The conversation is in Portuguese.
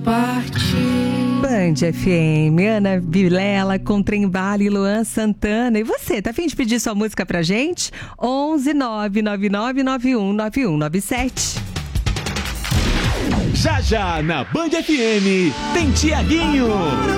partir. Band FM, Ana Vilela com Trembala e Luan Santana. E você, tá a fim de pedir sua música pra gente? 11 999919197. Já já na Band FM tem Tiaguinho.